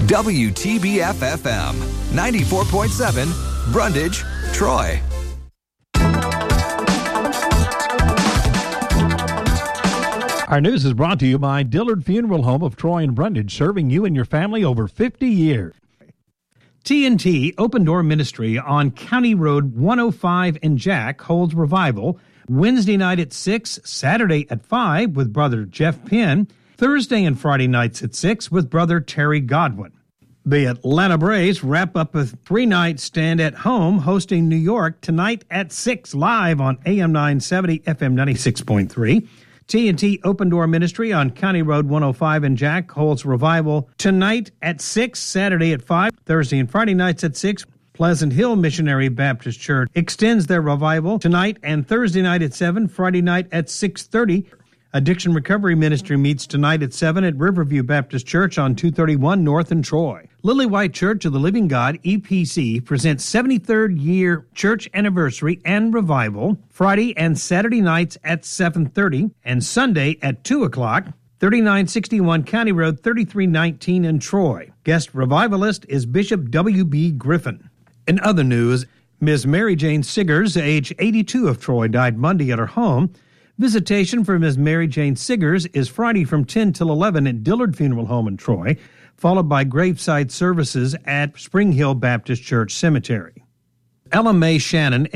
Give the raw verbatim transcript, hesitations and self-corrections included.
W T B F F M, ninety-four point seven, Brundage, Troy. Our news is brought to you by Dillard Funeral Home of Troy and Brundage, serving you and your family over fifty years. T and T Open Door Ministry on County Road one oh five in Jack holds revival Wednesday night at six, Saturday at five with Brother Jeff Penn, Thursday and Friday nights at six with Brother Terry Godwin. The Atlanta Braves wrap up a three-night stand at home hosting New York tonight at six live on A M nine seventy, F M ninety-six point three. T and T Open Door Ministry on County Road one oh five in Jack holds revival tonight at six, Saturday at five, Thursday and Friday nights at six. Pleasant Hill Missionary Baptist Church extends their revival tonight and Thursday night at seven, Friday night at six thirty. Addiction Recovery Ministry meets tonight at seven at Riverview Baptist Church on two thirty-one North in Troy. Lily White Church of the Living God, E P C, presents seventy-third year church anniversary and revival Friday and Saturday nights at seven thirty and Sunday at two o'clock, thirty-nine sixty-one County Road thirty-three nineteen in Troy. Guest revivalist is Bishop W B Griffin. In other news, Miz Mary Jane Siggers, age eighty-two of Troy, died Monday at her home. Visitation for Miz Mary Jane Siggers is Friday from ten till eleven at Dillard Funeral Home in Troy, followed by graveside services at Spring Hill Baptist Church Cemetery. Ella Mae Shannon,